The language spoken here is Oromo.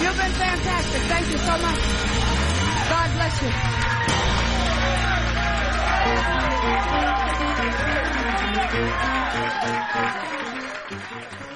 You've been fantastic. Thank you so much. God bless you.